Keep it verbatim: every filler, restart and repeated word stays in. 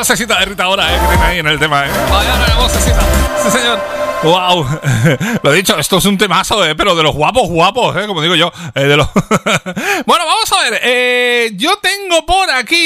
vocecita de Rita Ora, ¿eh? Que tiene ahí en el tema, ¿eh? Vaya vocecita. Sí, señor. Wow. Lo he dicho, esto es un temazo, ¿eh? Pero de los guapos, guapos, ¿eh? Como digo yo. Eh, de los... Bueno, vamos a ver. Eh, yo tengo por aquí